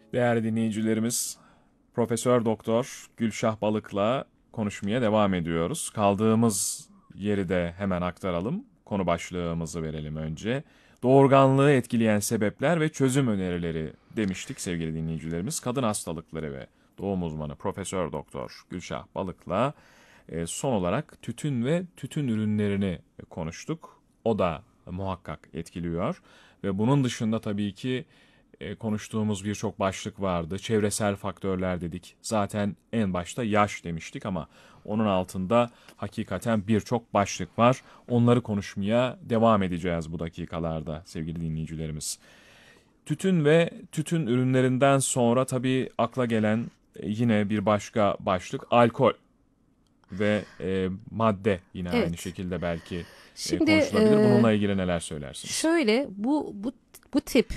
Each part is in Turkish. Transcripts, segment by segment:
Değerli dinleyicilerimiz, Profesör Doktor Gülşah Balık'la konuşmaya devam ediyoruz. Kaldığımız yeri de hemen aktaralım. Konu başlığımızı verelim önce. Doğurganlığı etkileyen sebepler ve çözüm önerileri demiştik sevgili dinleyicilerimiz. Kadın hastalıkları ve doğum uzmanı Profesör Doktor Gülşah Balık'la son olarak tütün ve tütün ürünlerini konuştuk. O da muhakkak etkiliyor ve bunun dışında tabii ki konuştuğumuz birçok başlık vardı. Çevresel faktörler dedik. Zaten en başta yaş demiştik ama onun altında hakikaten birçok başlık var. Onları konuşmaya devam edeceğiz bu dakikalarda sevgili dinleyicilerimiz. Tütün ve tütün ürünlerinden sonra tabii akla gelen yine bir başka başlık alkol ve madde yine aynı Evet. şekilde belki Şimdi konuşulabilir. Bununla ilgili neler söylersiniz? şöyle bu tip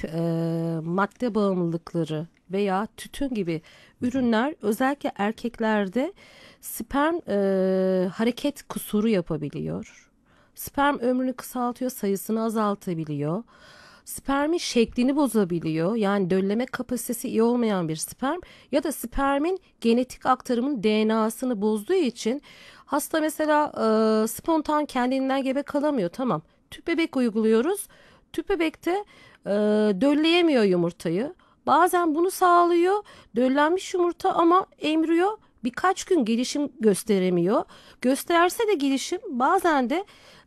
madde bağımlılıkları veya tütün gibi ürünler özellikle erkeklerde sperm hareket kusuru yapabiliyor. Sperm ömrünü kısaltıyor, sayısını azaltabiliyor. Spermin şeklini bozabiliyor. Yani dölleme kapasitesi iyi olmayan bir sperm ya da spermin genetik aktarımın DNA'sını bozduğu için hasta mesela spontan kendinden gebe kalamıyor. Tamam. Tüp bebek uyguluyoruz. Tüp bebekte dölleyemiyor yumurtayı. Bazen bunu sağlıyor. Döllenmiş yumurta ama embriyo birkaç gün gelişim gösteremiyor. Gösterse de gelişim bazen de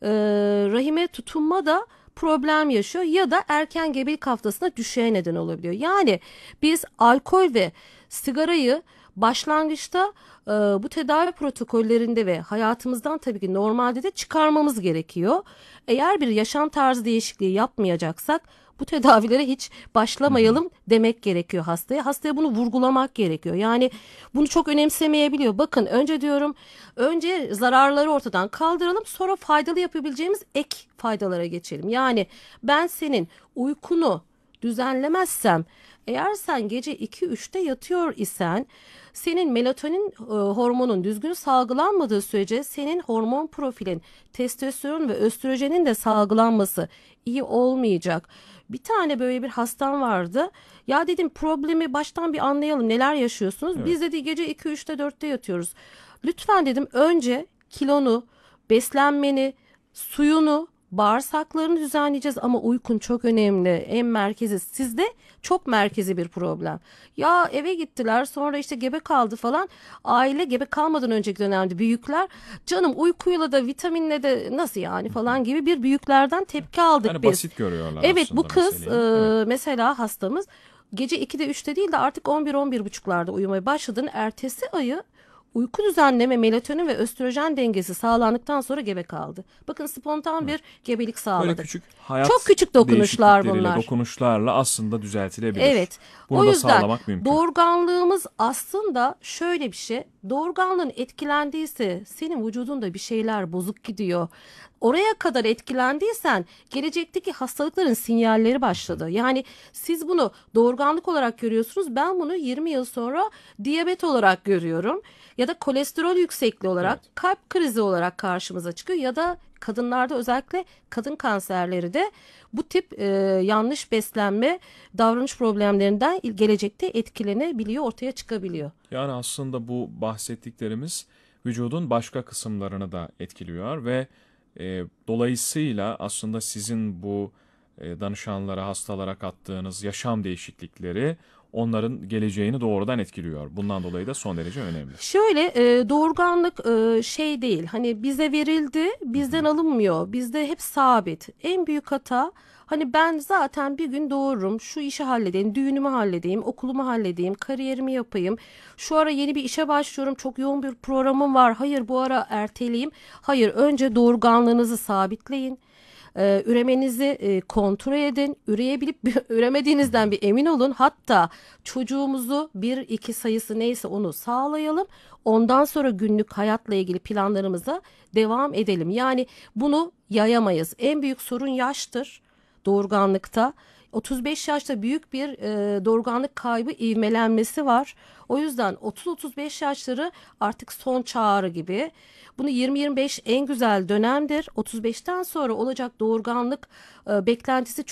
rahime tutunma da problem yaşıyor ya da erken gebelik haftasına düşüşe neden olabiliyor. Yani biz alkol ve sigarayı başlangıçta bu tedavi protokollerinde ve hayatımızdan tabii ki normalde de çıkarmamız gerekiyor. Eğer bir yaşam tarzı değişikliği yapmayacaksak bu tedavilere hiç Hı hı. başlamayalım demek gerekiyor hastaya. Hastaya bunu vurgulamak gerekiyor. Yani bunu çok önemsemeyebiliyor. Bakın önce diyorum, önce zararları ortadan kaldıralım, sonra faydalı yapabileceğimiz ek faydalara geçelim. Yani ben senin uykunu düzenlemezsem, eğer sen gece 2-3'te yatıyor isen senin melatonin hormonun düzgün salgılanmadığı sürece senin hormon profilin, testosteron ve östrojenin de salgılanması iyi olmayacak. Bir tane böyle bir hastam vardı. Ya dedim, problemi baştan bir anlayalım, neler yaşıyorsunuz? Evet. Biz dedi gece 2-3'te 4'te yatıyoruz. Lütfen dedim, önce kilonu, beslenmeni, suyunu, bağırsaklarını düzenleyeceğiz ama uykun çok önemli. En merkezi sizde, çok merkezi bir problem. Ya eve gittiler, sonra işte gebe kaldı falan. Aile gebe kalmadan önceki dönemde büyükler, canım uykuyla da vitaminle de nasıl yani Hı hı. falan gibi bir büyüklerden tepki aldık Yani biz. basit görüyorlar Evet, bu aslında kız meseleyi. Evet. mesela hastamız gece 2'de 3'te değil de artık 11-11.30'larda uyumaya başladığını, ertesi ayı uyku düzenleme, melatonin ve östrojen dengesi sağlandıktan sonra gebe kaldı. Bakın, spontan Evet. bir gebelik Böyle sağladık. küçük Çok hayat küçük dokunuşlar değişiklikleriyle, bunlar. dokunuşlarla aslında düzeltilebilir. Evet. Bunu O da yüzden sağlamak mümkün. doğurganlığımız aslında şöyle bir şey. Doğurganlığın etkilendiyse senin vücudunda bir şeyler bozuk gidiyor. Oraya kadar etkilendiysen gelecekteki hastalıkların sinyalleri Hı hı. başladı. Yani siz bunu doğurganlık olarak görüyorsunuz. Ben bunu 20 yıl sonra diyabet olarak görüyorum. Ya da kolesterol yüksekliği olarak, Evet. kalp krizi olarak karşımıza çıkıyor. Ya da kadınlarda, özellikle kadın kanserleri de bu tip yanlış beslenme, davranış problemlerinden gelecekte etkilenebiliyor, ortaya çıkabiliyor. Yani aslında bu bahsettiklerimiz vücudun başka kısımlarını da etkiliyor ve dolayısıyla aslında sizin bu danışanlara, hastalara kattığınız yaşam değişiklikleri onların geleceğini doğrudan etkiliyor. Bundan dolayı da son derece önemli. Şöyle, doğurganlık şey değil, hani bize verildi Hı bizden hı. alınmıyor, bizde hep sabit. En büyük hata, hani ben zaten bir gün doğururum, şu işi halledeyim, düğünümü halledeyim, okulumu halledeyim, kariyerimi yapayım, şu ara yeni bir işe başlıyorum, çok yoğun bir programım var, hayır bu ara erteleyeyim. Hayır, önce doğurganlığınızı sabitleyin. Üremenizi kontrol edin. Üreyebilip Hı hı. üremediğinizden bir emin olun. Hatta çocuğumuzu, bir iki sayısı neyse onu sağlayalım. Ondan sonra günlük hayatla ilgili planlarımıza devam edelim. Yani bunu yayamayız. En büyük sorun yaştır doğurganlıkta. 35 yaşta büyük bir doğurganlık kaybı, ivmelenmesi var. O yüzden 30-35 yaşları artık son çağrı gibi. Bunu 20-25 en güzel dönemdir. 35'ten sonra olacak doğurganlık beklentisi